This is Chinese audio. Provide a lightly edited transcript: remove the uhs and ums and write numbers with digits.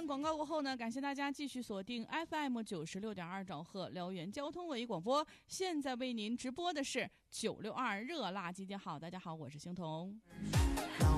广告过后呢，感谢大家继续锁定 FM96.2兆赫辽源交通文艺广播。现在为您直播的是962热辣集结号。大家好，我是星彤。